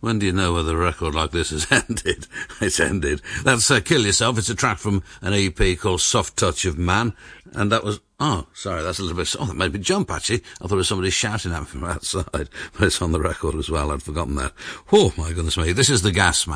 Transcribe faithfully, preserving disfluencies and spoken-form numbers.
When do you know whether a record like this has ended? It's ended. That's uh, Kill Yourself. It's a track from an E P called Soft Touch of Man. And that was... Oh, sorry, that's a little bit... Oh, that made me jump, actually. I thought it was somebody shouting at me from outside. But it's on the record as well. I'd forgotten that. Oh, my goodness me. This is The Gas Man.